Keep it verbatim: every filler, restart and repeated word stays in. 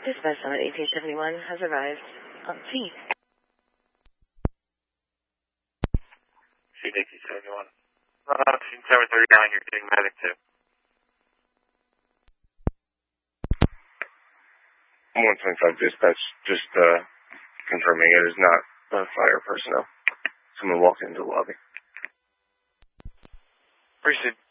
Dispatch on eighteen seventy-one has arrived on scene. Sheet eighteen seventy-one. Uh, scene seven thirty-nine, you're getting medic two. one twenty-five dispatch, just uh, confirming it is not uh, fire personnel. Someone walked into the lobby. Precinct